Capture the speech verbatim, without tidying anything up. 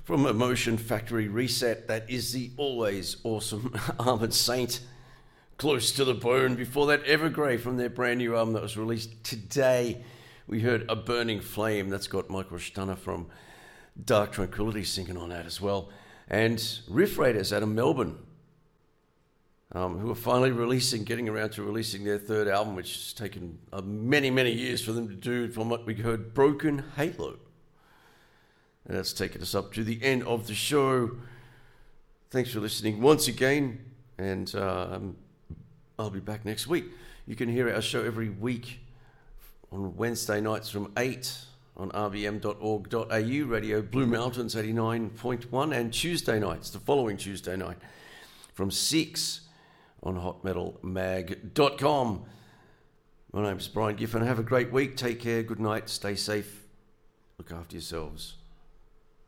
From Emotion Factory Reset, that is the always awesome Armored Saint. Close to the Bone. Before that, Evergrey from their brand new album that was released today. We heard A Burning Flame. That's got Michael Stunner from Dark Tranquillity singing on that as well. And Riff Raiders out of Melbourne, um, who are finally releasing, getting around to releasing their third album, which has taken uh, many, many years for them to do, from what we heard, Broken Halo. And that's taken us up to the end of the show. Thanks for listening once again, and um, I'll be back next week. You can hear our show every week on Wednesday nights from eight on r b m dot org dot a u, Radio Blue Mountains eighty-nine point one, and Tuesday nights, the following Tuesday night, from six on hot metal mag dot com. My name's Brian Giffen. Have a great week. Take care. Good night. Stay safe. Look after yourselves.